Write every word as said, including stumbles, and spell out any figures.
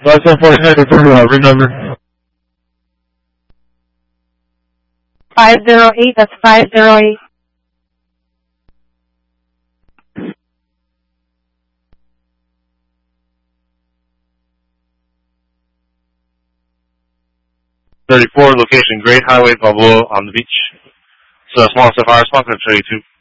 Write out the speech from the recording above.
License four ten, uh, rig number. five zero eight, that's five zero eight. thirty-four, location Great Highway, Balboa on the beach. So small Sapphire, Smoker thirty-two.